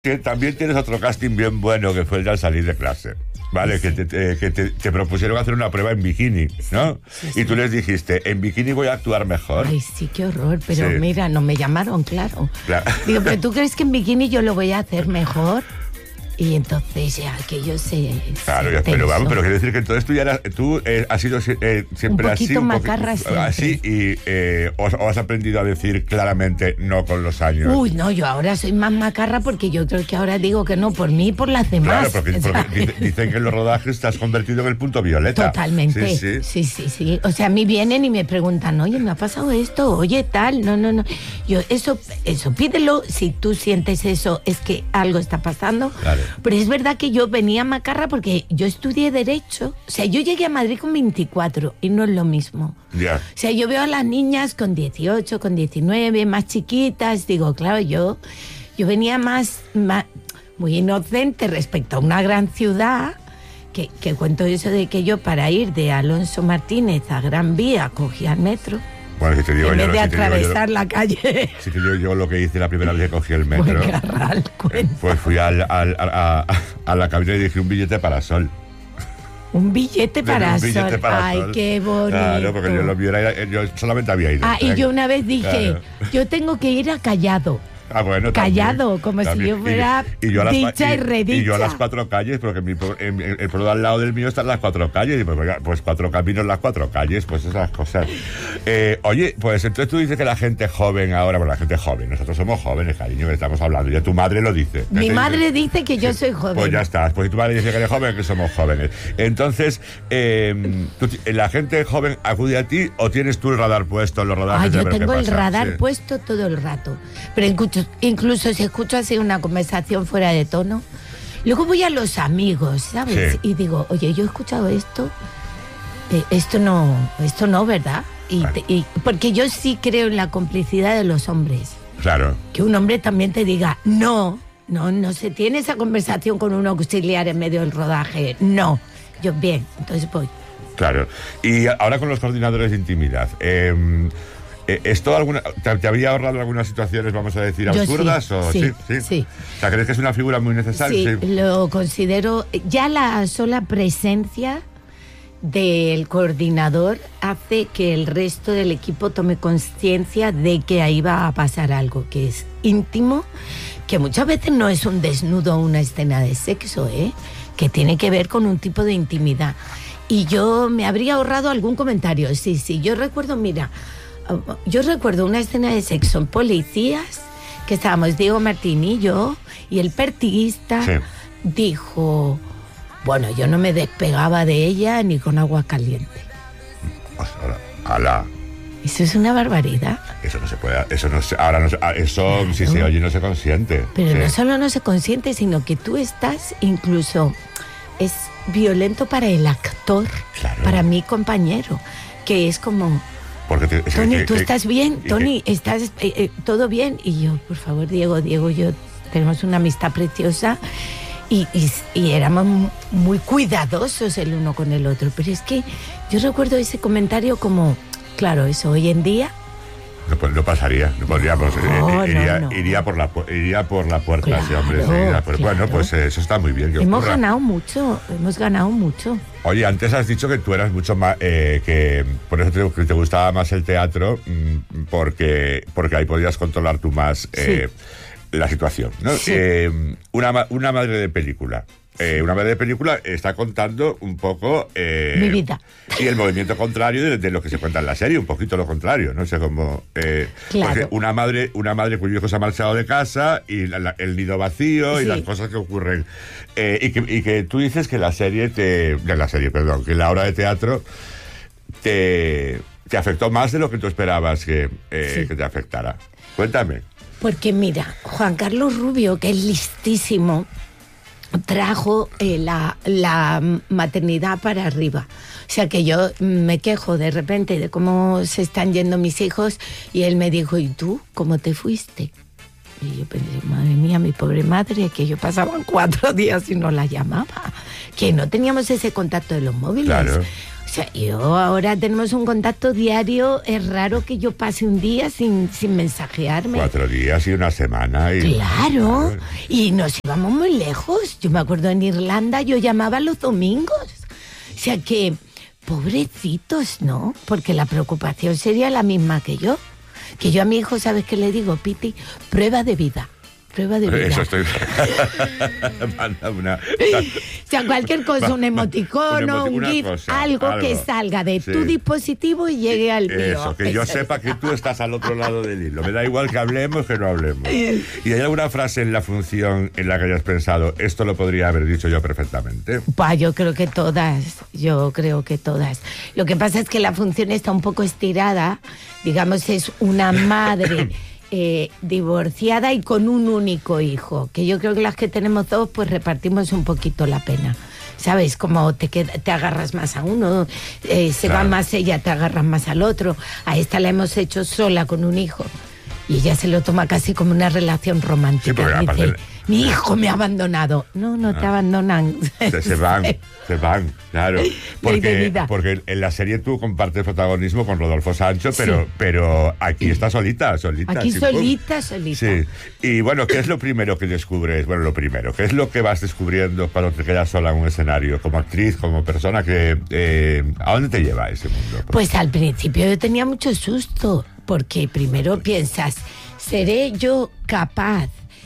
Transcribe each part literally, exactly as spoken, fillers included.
Que también tienes otro casting bien bueno, que fue el de al salir de clase. Vale, sí. que, te, te, que te, te propusieron hacer una prueba en bikini, ¿no? Sí, sí, y tú sí. les dijiste, en bikini voy a actuar mejor. Ay, sí, qué horror, pero sí. mira, no me llamaron, claro. claro. Digo, ¿pero tú crees que en bikini yo lo voy a hacer mejor? Y entonces ya aquello se... Claro, se ya, pero vamos, pero quiere decir que entonces tú ya eras, tú eh, has sido eh, siempre un así, un macarra poquito así, y eh, o, o has aprendido a decir claramente no con los años. Uy, no, yo ahora soy más macarra porque yo creo que ahora digo que no por mí y por las demás. Claro, porque, porque dicen que en los rodajes te has convertido en el punto violeta. Totalmente. Sí sí. sí, sí, sí. O sea, a mí vienen y me preguntan, oye, me ha pasado esto, oye, tal, no, no, no. Yo, eso, eso, pídelo, si tú sientes eso, es que algo está pasando. Claro. Pero es verdad que yo venía macarra porque yo estudié Derecho. O sea, yo llegué a Madrid con veinticuatro y no es lo mismo. Yeah. O sea, yo veo a las niñas con dieciocho, con diecinueve, más chiquitas. Digo, claro, yo, yo venía más, más muy inocente respecto a una gran ciudad. Que, que cuento eso de que yo para ir de Alonso Martínez a Gran Vía cogía el metro. Bueno, si te digo en vez yo, de si atravesar yo, la calle. Si te digo yo lo que hice la primera vez que cogí el metro. Buen carral, pues fui al, al, a, a la cabina y dije un billete para Sol. Un billete para, un billete sol. para Ay, sol. Qué bonito. Claro, porque yo lo vi, era, yo solamente había ido. Ah, y yo una vez dije, claro. yo tengo que ir a Callado. Ah, bueno, Callado, también, como también. si yo fuera y, y yo las, dicha y, y redicha. Y yo a las cuatro calles, porque mi, en, en, el pueblo al lado del mío están las cuatro calles, y pues, pues cuatro caminos, las cuatro calles, pues esas cosas. Eh, oye, pues entonces tú dices que la gente joven ahora, bueno, la gente joven, nosotros somos jóvenes, cariño, que estamos hablando, ya tu madre lo dice. Mi madre dice, dice que yo soy joven. Pues ya está, pues si tu madre dice que eres joven, que somos jóvenes. Entonces, eh, ¿tú, ¿la gente joven acude a ti o tienes tú el radar puesto en los radares? Ah, yo tengo el pasa? radar sí. puesto todo el rato, pero incluso, incluso si escucho así una conversación fuera de tono, luego voy a los amigos, ¿sabes? Sí. Y digo, oye, yo he escuchado esto, eh, esto no, esto no, ¿verdad? Y, vale. te, y porque yo sí creo en la complicidad de los hombres. Claro. Que un hombre también te diga, no, no, no se tiene esa conversación con un auxiliar en medio del rodaje, no. Yo, bien, entonces voy. Claro. Y ahora con los coordinadores de intimidad, eh, ¿esto alguna, te, te había ahorrado algunas situaciones, vamos a decir, absurdas? Sí, o, sí, sí, sí. sí. O sea, ¿crees que es una figura muy necesaria? Sí, sí, lo considero. Ya la sola presencia del coordinador hace que el resto del equipo tome conciencia de que ahí va a pasar algo que es íntimo, que muchas veces no es un desnudo o una escena de sexo, ¿eh? Que tiene que ver con un tipo de intimidad. Y yo me habría ahorrado algún comentario. Sí, sí, yo recuerdo, mira, yo recuerdo una escena de sexo en Policías, que estábamos Diego Martín y yo, y el pertiguista sí. dijo, bueno, yo no me despegaba de ella ni con agua caliente. ¡Hala! Eso es una barbaridad. Eso no se puede, eso no se, ahora no se, eso claro. si se oye no se consiente. Pero sí. no solo no se consiente, sino que tú estás incluso, es violento para el actor, claro. para mi compañero, que es como... Porque te, Tony, que, ¿tú que, estás bien? que, Tony, ¿estás eh, eh, todo bien? Y yo, por favor, Diego, Diego, yo tenemos una amistad preciosa y, y, y éramos muy cuidadosos el uno con el otro. Pero es que yo recuerdo ese comentario como, claro, eso hoy en día... No, pues no pasaría, no podríamos, no, iría, no, no. iría, por la, iría por la puerta claro, ese hombre. Sí, pues, claro. Bueno, pues eso está muy bien. Que hemos ocurra. ganado mucho, hemos ganado mucho. Oye, antes has dicho que tú eras mucho más, eh, que por eso te, que te gustaba más el teatro, porque, porque ahí podías controlar tú más eh, sí. la situación, ¿no? Sí. Eh, una, una madre de película. Eh, una madre de película está contando un poco... Eh, mi vida. Y el movimiento contrario de, de lo que se cuenta en la serie, un poquito lo contrario, no sé cómo... Eh, claro. Porque una madre, una madre cuyo hijo se ha marchado de casa y la, la, el nido vacío sí. y las cosas que ocurren. Eh, y, que, y que tú dices que la serie te... De la serie, perdón, que la obra de teatro te, te afectó más de lo que tú esperabas que, eh, sí. que te afectara. Cuéntame. Porque mira, Juan Carlos Rubio, que es listísimo... trajo eh, la, la maternidad para arriba. O sea que yo me quejo de repente de cómo se están yendo mis hijos y él me dijo, ¿y tú cómo te fuiste? Y yo pensé, madre mía, mi pobre madre, que yo pasaba cuatro días y no la llamaba, que no teníamos ese contacto de los móviles. Claro. O O sea, yo ahora tenemos un contacto diario. Es raro que yo pase un día sin, sin mensajearme. Cuatro días y una semana. Y... Claro. Y nos íbamos muy lejos. Yo me acuerdo en Irlanda, yo llamaba los domingos. O sea que, pobrecitos, ¿no? Porque la preocupación sería la misma que yo. Que yo a mi hijo, ¿sabes qué le digo, Piti? Prueba de vida. Prueba de vida. Eso estoy... Manda una... O sea, cualquier cosa, un emoticono, un, un GIF, cosa, algo, algo que salga de sí. tu dispositivo y llegue al mío. Eso, que yo sepa que tú estás al otro lado del hilo. Me da igual que hablemos que no hablemos. ¿Y hay alguna frase en la función en la que hayas pensado, esto lo podría haber dicho yo perfectamente? Pues yo creo que todas, yo creo que todas. Lo que pasa es que la función está un poco estirada, digamos, es una madre... Eh, divorciada y con un único hijo, que yo creo que las que tenemos dos pues repartimos un poquito la pena, ¿sabes? Como te, queda, te agarras más a uno, eh, se claro. va más ella, te agarras más al otro. A esta la hemos hecho sola con un hijo y ella se lo toma casi como una relación romántica. Sí, dice, de... mi hijo me ha abandonado. No, no te ah. abandonan. Se, se van, se van, claro. Porque, porque en la serie tú compartes protagonismo con Rodolfo Sancho, pero, sí. pero aquí está solita, solita. Aquí solita, pum. solita. Sí. Y bueno, ¿qué es lo primero que descubres? Bueno, lo primero, ¿qué es lo que vas descubriendo cuando te quedas sola en un escenario? Como actriz, como persona que... Eh, ¿a dónde te lleva ese mundo? Pues al principio yo tenía mucho susto, porque primero piensas, ¿seré yo capaz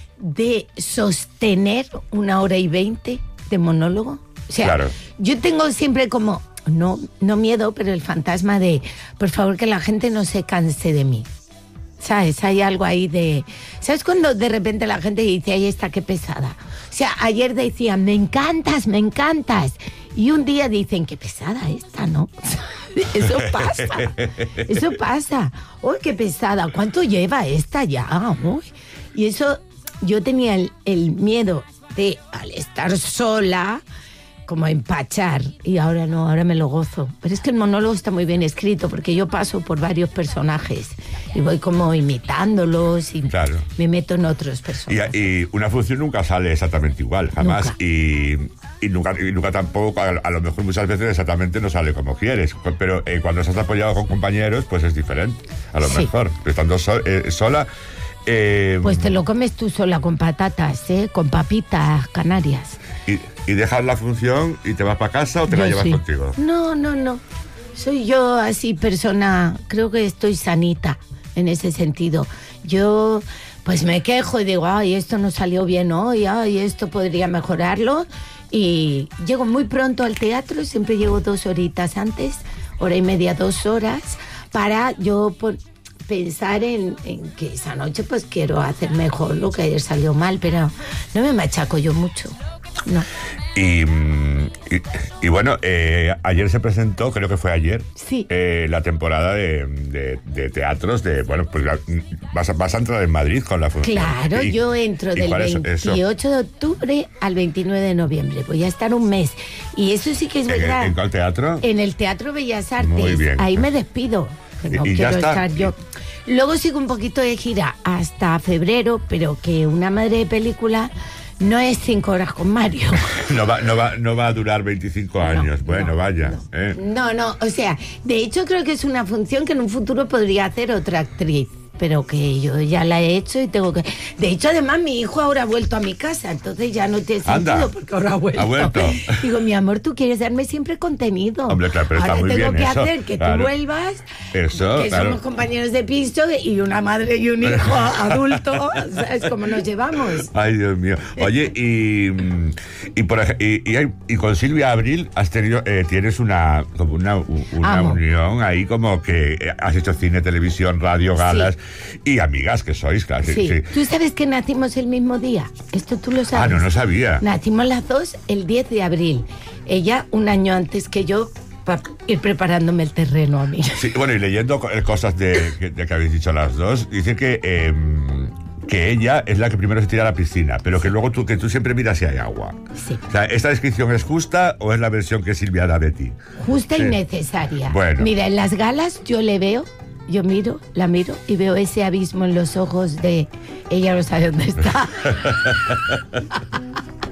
de sostener una hora y veinte de monólogo? O sea, claro. yo tengo siempre como, no, no miedo, pero el fantasma de, por favor, que la gente no se canse de mí. ¿Sabes? Hay algo ahí de... ¿Sabes cuando de repente la gente dice, ahí está, qué pesada? O sea, ayer decían, me encantas, me encantas. Y un día dicen, qué pesada esta, ¿no? Eso pasa. Eso pasa. Uy, qué pesada. ¿Cuánto lleva esta ya? Uy. Y eso... Yo tenía el, el miedo de, al estar sola, como empachar, y ahora no, ahora me lo gozo. Pero es que el monólogo está muy bien escrito, porque yo paso por varios personajes y voy como imitándolos y claro. me meto en otros personajes. Y, y una función nunca sale exactamente igual, jamás. Nunca. Y, y, nunca, y nunca tampoco, a, a lo mejor muchas veces exactamente no sale como quieres. Pero eh, cuando estás apoyado con compañeros, pues es diferente, a lo sí. mejor. Estando so, eh, sola... Eh, pues te lo comes tú sola con patatas, ¿eh? Con papitas canarias. ¿Y, y dejas la función y te vas para casa o te yo la llevas sí. contigo? No, no, no. Soy yo así persona, creo que estoy sanita en ese sentido. Yo pues me quejo y digo, ay, esto no salió bien hoy, ay, esto podría mejorarlo. Y llego muy pronto al teatro, siempre llego dos horitas antes, hora y media, dos horas, para yo... Por, pensar en, en que esa noche pues quiero hacer mejor lo que ayer salió mal, pero no me machaco yo mucho, no. Y, y, y bueno, eh, ayer se presentó, creo que fue ayer, sí. eh, la temporada de, de, de teatros de, bueno, pues la, vas, a, vas a entrar en Madrid con la función. Claro, y, yo entro del veintiocho de octubre al veintinueve de noviembre, voy a estar un mes, y eso sí que es verdad. ¿En, en cuál teatro? En el Teatro Bellas Artes. Muy bien. Ahí me despido. No y quiero ya está. estar yo. Luego sigo un poquito de gira hasta febrero, pero que una madre de película no es cinco horas con Mario. no, va, no, va, no va a durar veinticinco años. No, bueno, no, vaya. No. ¿eh? no, no, o sea, de hecho creo que es una función que en un futuro podría hacer otra actriz. Pero que yo ya la he hecho y tengo que... De hecho, además, mi hijo ahora ha vuelto a mi casa, entonces ya no tiene sentido. Anda, porque ahora ha vuelto. Ha vuelto. Digo, mi amor, tú quieres darme siempre contenido. Hombre, claro, pero ahora está muy tengo bien que eso, hacer que claro. tú vuelvas, eso, que claro. somos compañeros de piso y una madre y un hijo adulto, ¿sabes cómo nos llevamos? Ay, Dios mío. Oye, y, y, por, y, y, y con Silvia Abril has tenido, eh, tienes una, como una, una unión ahí como que has hecho cine, televisión, radio, galas sí. y amigas que sois, claro. Sí. sí. ¿Tú sabes que nacimos el mismo día? Esto tú lo sabes. Ah, no, no sabía. Nacimos las dos el diez de abril. Ella un año antes que yo, para ir preparándome el terreno a mí. Sí, bueno, y leyendo cosas de, de que habéis dicho las dos, dice que... Eh, que ella es la que primero se tira a la piscina, pero que luego tú, que tú siempre miras si hay agua. Sí. O sea, ¿esta descripción es justa o es la versión que Silvia da de ti? Justa sí. y necesaria. Bueno. Mira, en las galas yo le veo, yo miro, la miro y veo ese abismo en los ojos de ella no sabe dónde está.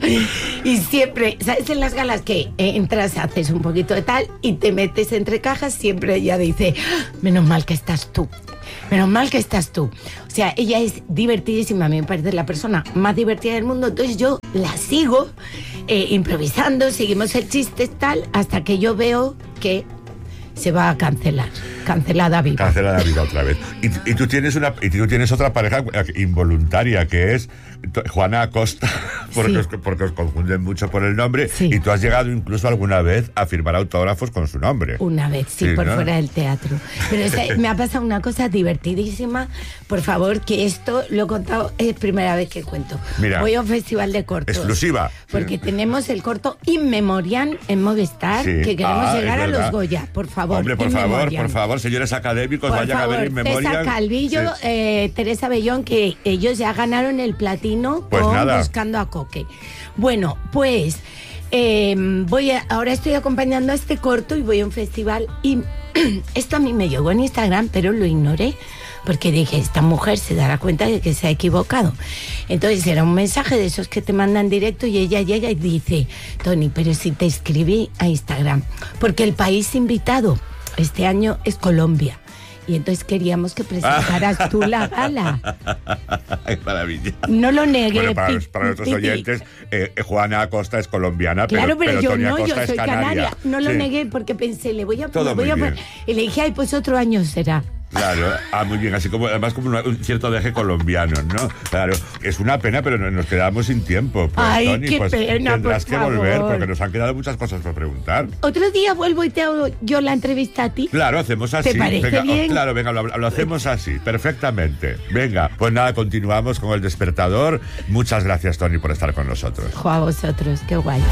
Y siempre, ¿sabes? En las galas que entras, haces un poquito de tal y te metes entre cajas, siempre ella dice, menos mal que estás tú. Menos mal que estás tú. O sea, ella es divertidísima, a mí me parece la persona más divertida del mundo, entonces yo la sigo eh, improvisando, seguimos el chiste tal, hasta que yo veo que se va a cancelar. Cancelada viva. Cancelada viva otra vez. Y, y tú tienes una y tú tienes otra pareja involuntaria, que es Juana Acosta, porque, sí. os, porque os confunden mucho por el nombre, sí. Y tú has llegado incluso alguna vez a firmar autógrafos con su nombre. Una vez, sí, sí por ¿no? fuera del teatro. Pero es, me ha pasado una cosa divertidísima. Por favor, que esto lo he contado, es primera vez que cuento. Mira, voy a un festival de cortos. Exclusiva. Porque sí. tenemos el corto In Memoriam en Movistar, sí. que queremos ah, llegar a los Goya. Por favor. Hombre, por favor, Memoriam. por favor, señores académicos, por vayan favor, a ver In Memoriam. César Calvillo, sí. eh, Teresa Bellón, que ellos ya ganaron el platino pues con nada. Buscando a Coque. Bueno, pues eh, voy a, ahora estoy acompañando a este corto y voy a un festival y esto a mí me llegó en Instagram, pero lo ignoré porque dije, esta mujer se dará cuenta de que se ha equivocado. Entonces era un mensaje de esos que te mandan directo y ella llega y dice, Toni, pero si te escribí a Instagram, porque el país invitado este año es Colombia. Y entonces queríamos que presentaras ah. tú la gala. ¡Qué maravilla! No lo negué. Bueno, para, para nuestros oyentes, eh, Juana Acosta es colombiana, claro, pero, pero, pero yo Toni no, Acosta yo soy canaria. canaria. No lo sí. negué porque pensé, le voy a poner, voy a poner. Y le dije, ay, pues otro año será. Claro, ah, muy bien, así como además como una, un cierto deje colombiano, ¿no? Claro, es una pena, pero nos quedamos sin tiempo. Pues, Ay, Toni, qué pues pena, tendrás por que favor. volver porque nos han quedado muchas cosas por preguntar. Otro día vuelvo y te hago yo la entrevista a ti. Claro, hacemos así. ¿Te parece venga, bien? Oh, claro, venga, lo, lo hacemos así, perfectamente. Venga, pues nada, continuamos con El Despertador. Muchas gracias, Toni, por estar con nosotros. Jo, a vosotros, qué guay.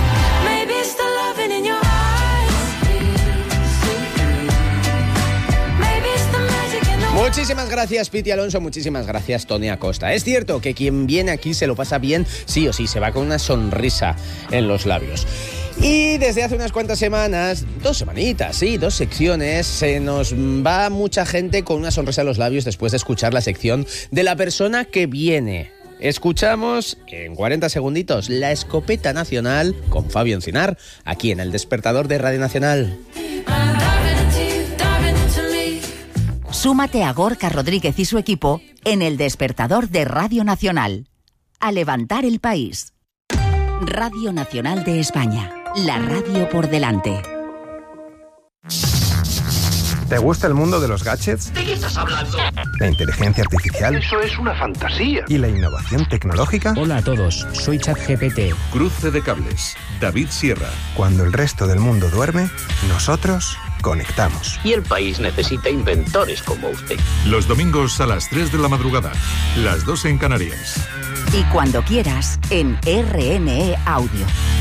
Muchísimas gracias, Piti Alonso, muchísimas gracias, Toni Acosta. Es cierto que quien viene aquí se lo pasa bien, sí o sí, se va con una sonrisa en los labios. Y desde hace unas cuantas semanas, dos semanitas, sí, dos secciones, se nos va mucha gente con una sonrisa en los labios después de escuchar la sección de la persona que viene. Escuchamos en cuarenta segunditos La Escopeta Nacional con Fabio Encinar, aquí en El Despertador de Radio Nacional. Súmate a Gorka Rodríguez y su equipo en El Despertador de Radio Nacional. A levantar el país. Radio Nacional de España. La radio por delante. ¿Te gusta el mundo de los gadgets? ¿De qué estás hablando? ¿La inteligencia artificial? Eso es una fantasía. ¿Y la innovación tecnológica? Hola a todos, soy ChatGPT. Cruce de cables, David Sierra. Cuando el resto del mundo duerme, nosotros conectamos. Y el país necesita inventores como usted. Los domingos a las tres de la madrugada, las dos en Canarias. Y cuando quieras, en R N E Audio.